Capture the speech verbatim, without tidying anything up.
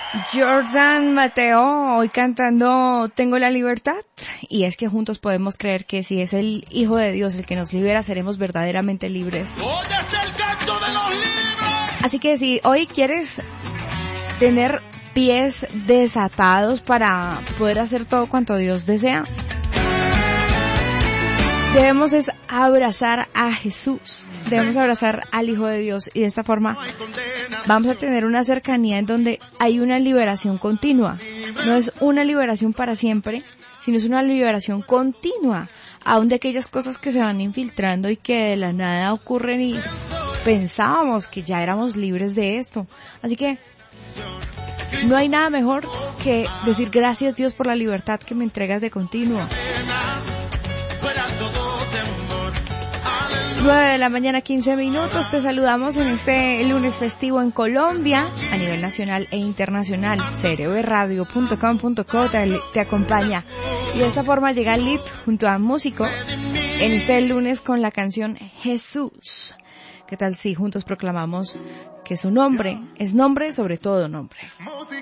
Jordan Mateo, hoy cantando Tengo la libertad, y es que juntos podemos creer que si es el Hijo de Dios el que nos libera, seremos verdaderamente libres. Así que si hoy quieres tener pies desatados para poder hacer todo cuanto Dios desea, debemos es abrazar a Jesús, debemos abrazar al Hijo de Dios, y de esta forma vamos a tener una cercanía en donde hay una liberación continua. No es una liberación para siempre, sino es una liberación continua, aún de aquellas cosas que se van infiltrando y que de la nada ocurren y pensábamos que ya éramos libres de esto. Así que no hay nada mejor que decir gracias Dios por la libertad que me entregas de continuo. nueve de la mañana, quince minutos. Te saludamos en este lunes festivo en Colombia, a nivel nacional e internacional. c r v radio punto com punto co te, te acompaña. Y de esta forma llega Lit junto a Músico en este lunes con la canción Jesús. ¿Qué tal si juntos proclamamos que su nombre es nombre sobre todo nombre?